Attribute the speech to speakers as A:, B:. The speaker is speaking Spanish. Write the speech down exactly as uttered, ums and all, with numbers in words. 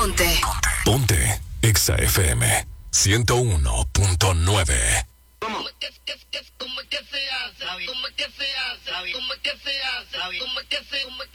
A: Ponte.
B: Ponte. Exa F M ciento uno punto nueve.
C: ¿Cómo es que, que, que, cómo es que se hace? ¿Cómo es que se hace? ¿Cómo es que se hace? ¿Cómo es que se, cómo